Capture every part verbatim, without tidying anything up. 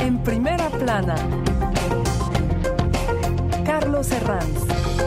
En primera plana, Carlos Herranz.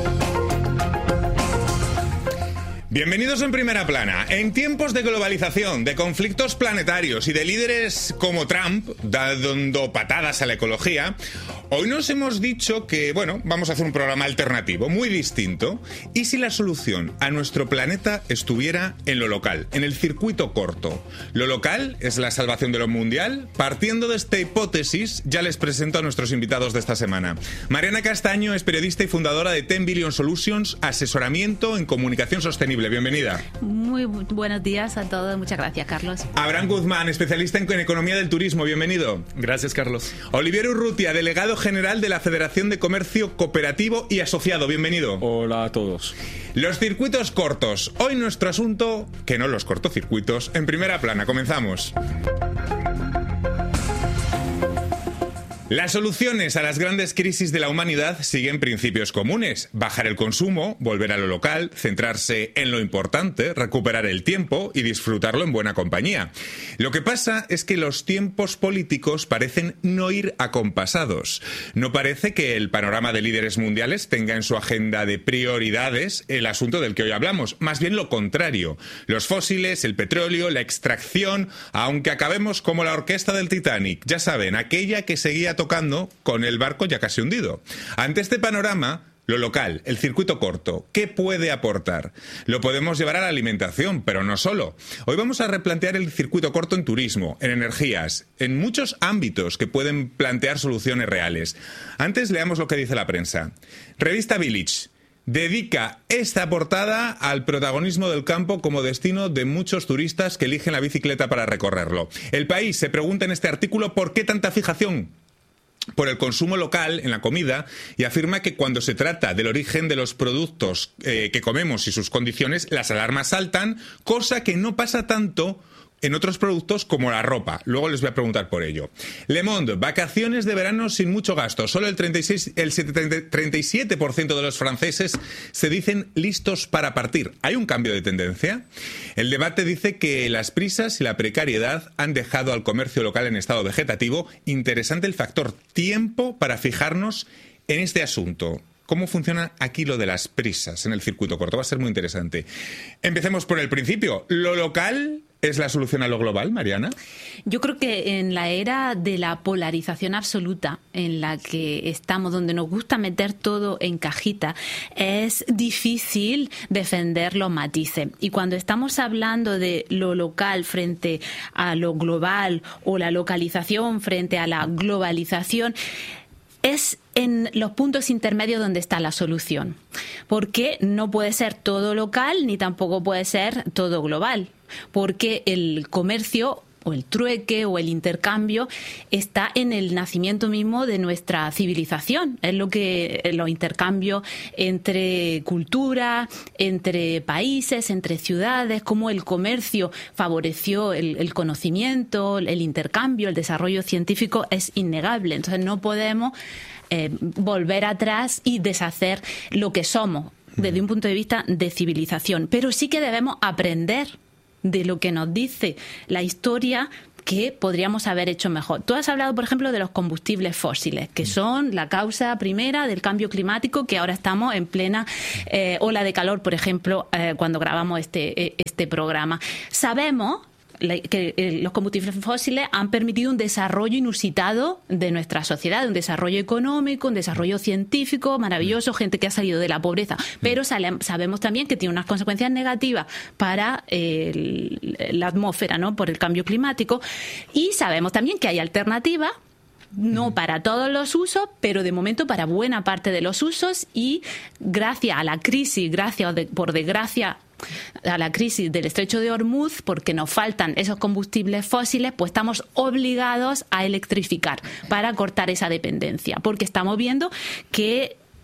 Bienvenidos en Primera Plana. En tiempos de globalización, de conflictos planetarios y de líderes como Trump dando patadas a la ecología, hoy nos hemos dicho que, bueno, vamos a hacer un programa alternativo, muy distinto. ¿Y si la solución a nuestro planeta estuviera en lo local, en el circuito corto? ¿Lo local es la salvación de lo mundial? Partiendo de esta hipótesis, ya les presento a nuestros invitados de esta semana. Mariana Castaño es periodista y fundadora de ten billion Solutions, asesoramiento en comunicación sostenible. Bienvenida. Muy buenos días a todos. Muchas gracias, Carlos. Abraham Guzmán, especialista en economía del turismo. Bienvenido. Gracias, Carlos. Olivier Urrutia, delegado general de la Federación de Comercio Cooperativo y Asociado. Bienvenido. Hola a todos. Los circuitos cortos. Hoy nuestro asunto, que no los cortocircuitos, en Primera Plana. Comenzamos. Las soluciones a las grandes crisis de la humanidad siguen principios comunes: bajar el consumo, volver a lo local, centrarse en lo importante, recuperar el tiempo y disfrutarlo en buena compañía. Lo que pasa es que los tiempos políticos parecen no ir acompasados. No parece que el panorama de líderes mundiales tenga en su agenda de prioridades el asunto del que hoy hablamos, más bien lo contrario. Los fósiles, el petróleo, la extracción, aunque acabemos como la orquesta del Titanic, ya saben, aquella que seguía tocando con el barco ya casi hundido. Ante este panorama, lo local, el circuito corto, ¿qué puede aportar? Lo podemos llevar a la alimentación, pero no solo. Hoy vamos a replantear el circuito corto en turismo, en energías, en muchos ámbitos que pueden plantear soluciones reales. Antes leamos lo que dice la prensa. Revista Village dedica esta portada al protagonismo del campo como destino de muchos turistas que eligen la bicicleta para recorrerlo. El País se pregunta en este artículo por qué tanta fijación por el consumo local en la comida y afirma que cuando se trata del origen de los productos eh, que comemos y sus condiciones, las alarmas saltan, cosa que no pasa tanto en otros productos como la ropa. Luego les voy a preguntar por ello. Le Monde, vacaciones de verano sin mucho gasto. Solo el, treinta y seis, el treinta y siete por ciento de los franceses se dicen listos para partir. ¿Hay un cambio de tendencia? El Debate dice que las prisas y la precariedad han dejado al comercio local en estado vegetativo. Interesante el factor tiempo para fijarnos en este asunto. ¿Cómo funciona aquí lo de las prisas en el circuito corto? Va a ser muy interesante. Empecemos por el principio. ¿Lo local es la solución a lo global, Mariana? Yo creo que en la era de la polarización absoluta en la que estamos, donde nos gusta meter todo en cajita, es difícil defender los matices. Y cuando estamos hablando de lo local frente a lo global o la localización frente a la globalización, es en los puntos intermedios donde está la solución. Porque no puede ser todo local ni tampoco puede ser todo global. Porque el comercio o el trueque o el intercambio está en el nacimiento mismo de nuestra civilización. Es lo que los intercambios entre culturas, entre países, entre ciudades, cómo el comercio favoreció el, el conocimiento, el intercambio, el desarrollo científico, es innegable. Entonces no podemos eh, volver atrás y deshacer lo que somos desde un punto de vista de civilización. Pero sí que debemos aprender de lo que nos dice la historia que podríamos haber hecho mejor. Tú has hablado, por ejemplo, de los combustibles fósiles, que son la causa primera del cambio climático, que ahora estamos en plena eh, ola de calor, por ejemplo, eh, cuando grabamos este, este programa. Sabemos que los combustibles fósiles han permitido un desarrollo inusitado de nuestra sociedad, un desarrollo económico, un desarrollo científico maravilloso, gente que ha salido de la pobreza, pero sabemos también que tiene unas consecuencias negativas para el, la atmósfera, ¿no?, por el cambio climático, y sabemos también que hay alternativas, no para todos los usos, pero de momento para buena parte de los usos, y gracias a la crisis, gracias de, por desgracia a la crisis del estrecho de Hormuz, porque nos faltan esos combustibles fósiles, pues estamos obligados a electrificar para cortar esa dependencia, porque estamos viendo que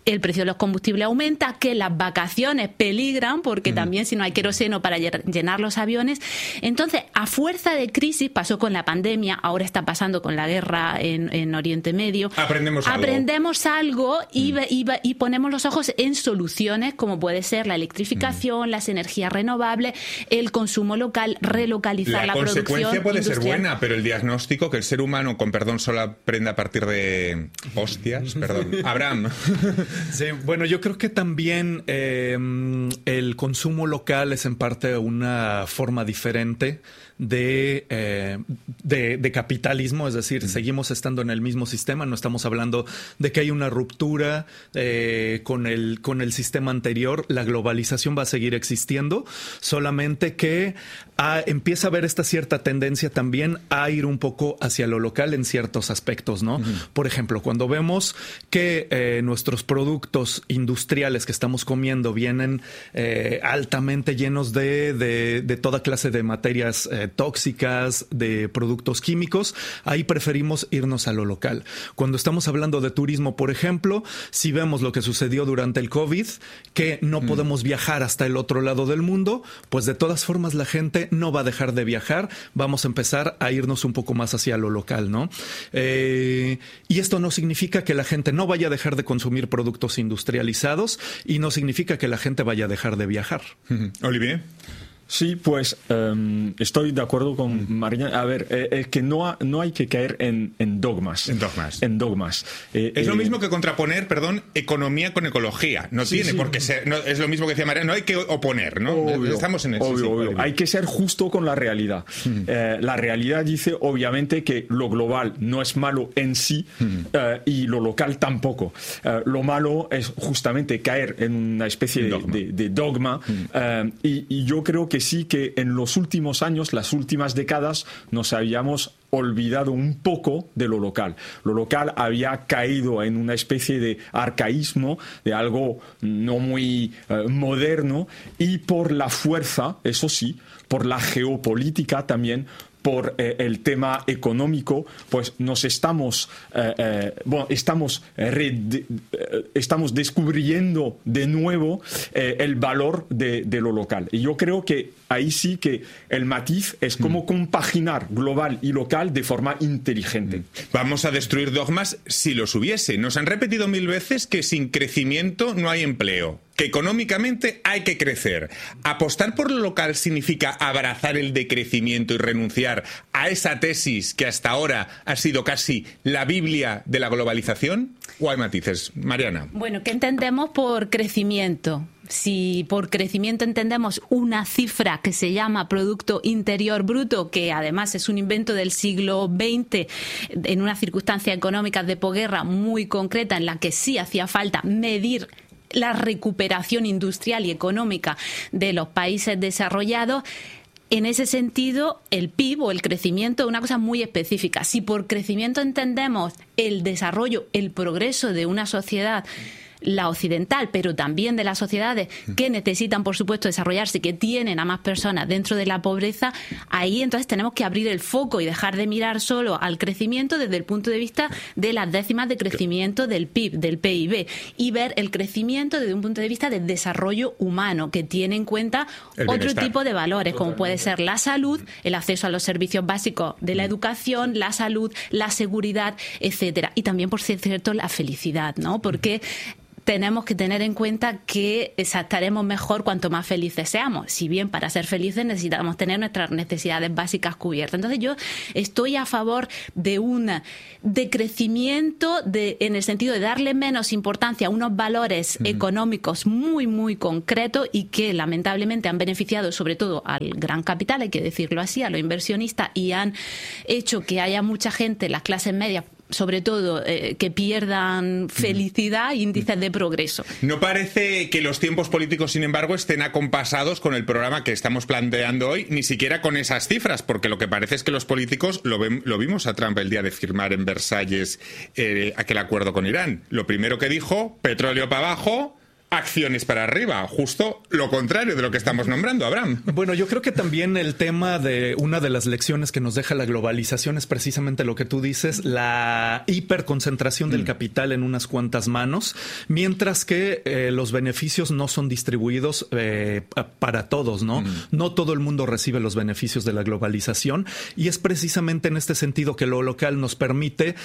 el precio de los combustibles aumenta, que las vacaciones peligran, porque mm. también si no hay queroseno para llenar los aviones. Entonces, a fuerza de crisis, pasó con la pandemia, ahora está pasando con la guerra en, en Oriente Medio. Aprendemos algo. Aprendemos algo y, mm. y, y ponemos los ojos en soluciones como puede ser la electrificación, mm. las energías renovables, el consumo local, relocalizar la, la producción. La consecuencia puede industrial. ser buena, pero el diagnóstico, que el ser humano, con perdón, solo aprende a partir de hostias, perdón. Abraham. Sí, bueno, yo creo que también eh, el consumo local es en parte una forma diferente de, eh, de, de capitalismo, es decir, mm. seguimos estando en el mismo sistema, no estamos hablando de que hay una ruptura eh, con el, con el sistema anterior, la globalización va a seguir existiendo, solamente que a, empieza a haber esta cierta tendencia también a ir un poco hacia lo local en ciertos aspectos, ¿no? Mm. Por ejemplo, cuando vemos que eh, nuestros productos industriales que estamos comiendo vienen eh, altamente llenos de, de, de toda clase de materias eh, tóxicas, de productos químicos, ahí preferimos irnos a lo local. Cuando estamos hablando de turismo, por ejemplo, si vemos lo que sucedió durante el COVID, que no mm. podemos viajar hasta el otro lado del mundo, pues de todas formas la gente no va a dejar de viajar, vamos a empezar a irnos un poco más hacia lo local, ¿no? Eh, y esto no significa que la gente no vaya a dejar de consumir productos industrializados y no significa que la gente vaya a dejar de viajar. Olivier. Sí, pues um, estoy de acuerdo con Mariana. A ver, eh, eh, que no, ha, no hay que caer en, en dogmas. En dogmas. En dogmas. Eh, es eh, lo mismo que contraponer, perdón, economía con ecología. No sí, tiene sí. por qué ser. No, es lo mismo que decía Mariana, no hay que oponer, ¿no? Obvio, Estamos en eso. Obvio, sí, obvio. Hay que ser justo con la realidad. Mm. Eh, la realidad dice, obviamente, que lo global no es malo en sí mm. eh, y lo local tampoco. Eh, lo malo es justamente caer en una especie de, de, de dogma. Mm. Eh, y, y yo creo que sí que en los últimos años, las últimas décadas, nos habíamos olvidado un poco de lo local. Lo local había caído en una especie de arcaísmo, de algo no muy eh, moderno, y por la fuerza, eso sí, por la geopolítica también, por eh, el tema económico, pues nos estamos, eh, eh, bueno, estamos, eh, red, eh, estamos descubriendo de nuevo eh, el valor de, de lo local. Y yo creo que ahí sí que el matiz es cómo mm. compaginar global y local de forma inteligente. Vamos a destruir dogmas si los hubiese. Nos han repetido mil veces que sin crecimiento no hay empleo, que económicamente hay que crecer. ¿Apostar por lo local significa abrazar el decrecimiento y renunciar a esa tesis que hasta ahora ha sido casi la Biblia de la globalización? ¿O hay matices? Mariana. Bueno, ¿qué entendemos por crecimiento? Si por crecimiento entendemos una cifra que se llama Producto Interior Bruto, que además es un invento del siglo veinte en unas circunstancias económicas de posguerra muy concreta en la que sí hacía falta medir la recuperación industrial y económica de los países desarrollados, en ese sentido, el P I B o el crecimiento es una cosa muy específica. Si por crecimiento entendemos el desarrollo, el progreso de una sociedad, la occidental, pero también de las sociedades que necesitan, por supuesto, desarrollarse, que tienen a más personas dentro de la pobreza, ahí entonces tenemos que abrir el foco y dejar de mirar solo al crecimiento desde el punto de vista de las décimas de crecimiento del P I B, del P I B, y ver el crecimiento desde un punto de vista del desarrollo humano, que tiene en cuenta otro tipo de valores, como puede ser la salud, el acceso a los servicios básicos de la educación, la salud, la seguridad, etcétera. Y también, por cierto, la felicidad, ¿no? Porque tenemos que tener en cuenta que estaremos mejor cuanto más felices seamos. Si bien para ser felices necesitamos tener nuestras necesidades básicas cubiertas. Entonces yo estoy a favor de un decrecimiento de, en el sentido de darle menos importancia a unos valores uh-huh. económicos muy, muy concretos y que lamentablemente han beneficiado sobre todo al gran capital, hay que decirlo así, a los inversionistas, y han hecho que haya mucha gente, las clases medias, sobre todo, eh, que pierdan felicidad e índices de progreso. No parece que los tiempos políticos, sin embargo, estén acompasados con el programa que estamos planteando hoy, ni siquiera con esas cifras, porque lo que parece es que los políticos, lo, ven, lo vimos a Trump el día de firmar en Versalles eh, aquel acuerdo con Irán. Lo primero que dijo, petróleo para abajo, acciones para arriba, justo lo contrario de lo que estamos nombrando, Abraham. Bueno, yo creo que también el tema de una de las lecciones que nos deja la globalización es precisamente lo que tú dices, la hiperconcentración del mm. capital en unas cuantas manos, mientras que eh, los beneficios no son distribuidos eh, para todos, ¿no? Mm. No todo el mundo recibe los beneficios de la globalización y es precisamente en este sentido que lo local nos permite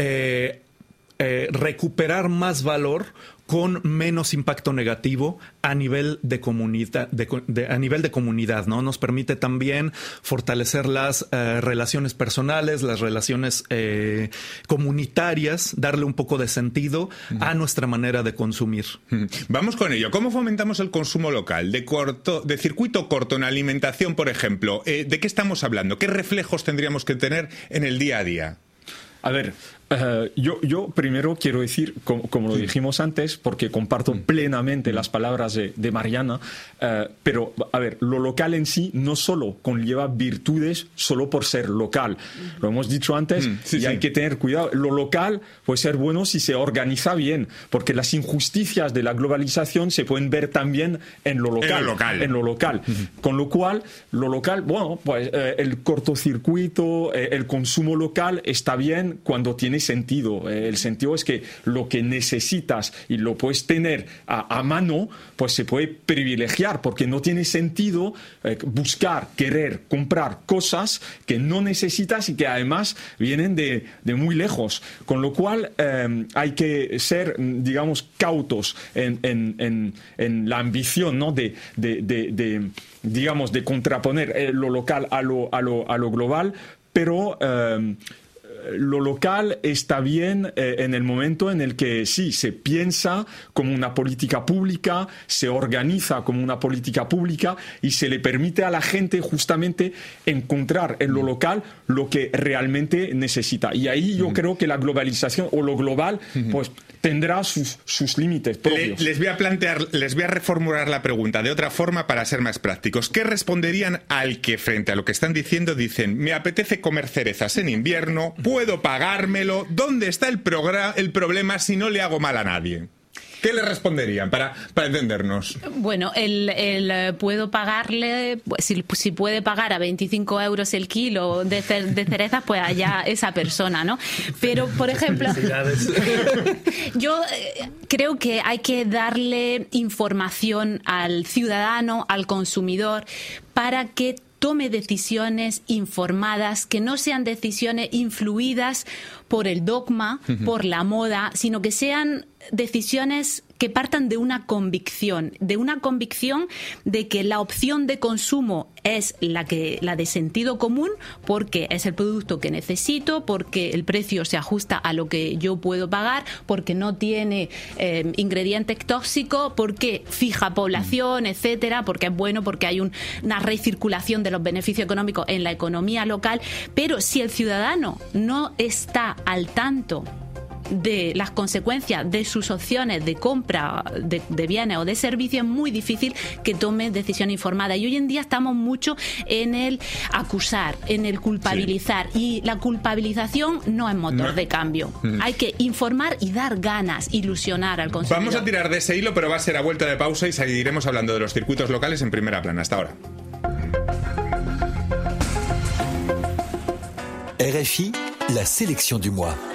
eh, eh, recuperar más valor con menos impacto negativo a nivel de comunidad, de, de, a nivel de comunidad, ¿no? Nos permite también fortalecer las eh, relaciones personales, las relaciones eh, comunitarias, darle un poco de sentido uh-huh. a nuestra manera de consumir. Uh-huh. Vamos con ello. ¿Cómo fomentamos el consumo local? De corto, de circuito corto en alimentación, por ejemplo. Eh, ¿De qué estamos hablando? ¿Qué reflejos tendríamos que tener en el día a día? A ver, uh, yo, yo primero quiero decir, como, como lo dijimos antes, porque comparto plenamente las palabras de, de Mariana, uh, pero, a ver, lo local en sí no solo conlleva virtudes solo por ser local. Lo hemos dicho antes mm, sí, y sí. hay que tener cuidado. Lo local puede ser bueno si se organiza bien, porque las injusticias de la globalización se pueden ver también en lo local. En lo local. En lo local. Mm-hmm. Con lo cual, lo local, bueno, pues eh, el cortocircuito, eh, el consumo local está bien cuando tiene sentido. Eh, el sentido es que lo que necesitas y lo puedes tener a, a mano, pues se puede privilegiar, porque no tiene sentido eh, buscar, querer, comprar cosas que no necesitas y que además vienen de, de muy lejos. Con lo cual eh, hay que ser, digamos, cautos en, en, en, en la ambición, ¿no? de, de, de, de, digamos, de contraponer eh, lo local a lo, a lo, a lo global, pero eh, lo local está bien eh, en el momento en el que sí, se piensa como una política pública, se organiza como una política pública y se le permite a la gente justamente encontrar en lo local lo que realmente necesita. Y ahí yo uh-huh. creo que la globalización o lo global uh-huh. pues tendrá sus, sus límites propios. Le, les voy a plantear, les voy a reformular la pregunta de otra forma para ser más prácticos. ¿Qué responderían al que frente a lo que están diciendo dicen, me apetece comer cerezas en invierno, puedo pagármelo, ¿dónde está el, progra- el problema si no le hago mal a nadie? ¿Qué le responderían para, para entendernos? Bueno, el, el puedo pagarle, si, si puede pagar a veinticinco euros el kilo de, de cerezas, pues allá esa persona, ¿no? Pero, por ejemplo, yo creo que hay que darle información al ciudadano, al consumidor, para que tome decisiones informadas, que no sean decisiones influidas por el dogma, uh-huh. por la moda, sino que sean decisiones que partan de una convicción, de una convicción de que la opción de consumo es la que la de sentido común, porque es el producto que necesito, porque el precio se ajusta a lo que yo puedo pagar, porque no tiene eh, ingredientes tóxicos, porque fija población, etcétera, porque es bueno, porque hay un, una recirculación de los beneficios económicos en la economía local. Pero si el ciudadano no está al tanto de las consecuencias de sus opciones de compra de, de bienes o de servicios, es muy difícil que tome decisión informada. Y hoy en día estamos mucho en el acusar, en el culpabilizar. Sí. Y la culpabilización no es motor no. de cambio. Mm. Hay que informar y dar ganas, ilusionar al consumidor. Vamos a tirar de ese hilo, pero va a ser a vuelta de pausa y seguiremos hablando de los circuitos locales en Primera Plana. Hasta ahora. R F I, la sélection du mois.